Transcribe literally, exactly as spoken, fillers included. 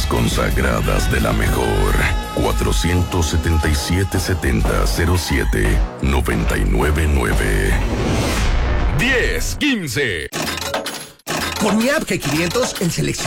más consagradas de la mejor. cuatrocientos setenta y siete setenta cero siete noventa y nueve nueve. diez quince. Con mi app G quinientos, el seleccionado